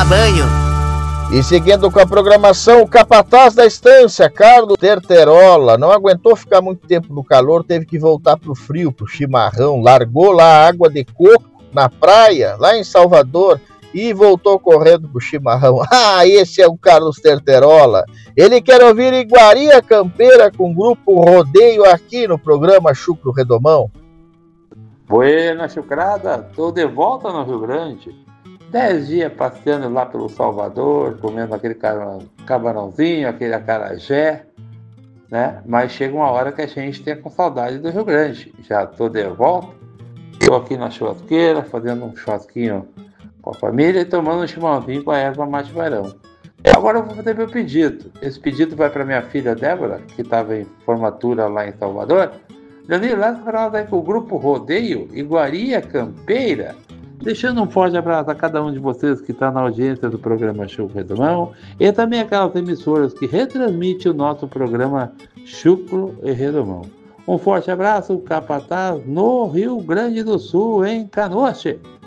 banho. E seguindo com a programação, o capataz da estância, Carlos Terterola, não aguentou ficar muito tempo no calor, teve que voltar pro frio, pro chimarrão, largou lá a água de coco na praia, lá em Salvador, e voltou correndo pro chimarrão. Ah, esse é o Carlos Terterola. Ele quer ouvir Iguaria Campeira com o grupo Rodeio aqui no programa Chucro Redomão. Buena chucrada, tô de volta no Rio Grande. 10 dias passeando lá pelo Salvador, comendo aquele camarãozinho, aquele acarajé, né? Mas chega uma hora que a gente tem com saudade do Rio Grande. Já tô de volta, tô aqui na churrasqueira, fazendo um churrasquinho com a família e tomando um chimarrãozinho com a erva mate varão. Agora eu vou fazer meu pedido. Esse pedido vai para minha filha Débora, que estava em formatura lá em Salvador. Leonir, lá com o grupo Rodeio Iguaria Campeira. Deixando um forte abraço a cada um de vocês que está na audiência do programa Chucro Redomão e também aquelas emissoras que retransmitem o nosso programa Chucro e Redomão. Um forte abraço, capataz, no Rio Grande do Sul, em Canoas.